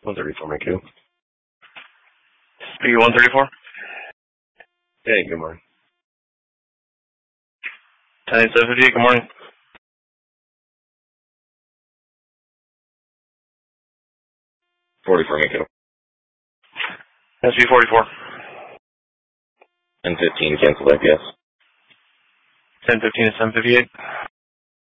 134, my Q. Speaker 134? Hey, good morning. 10758, good morning. $44, my Q. SB44. 1015, cancel IPS. 1015 to 758.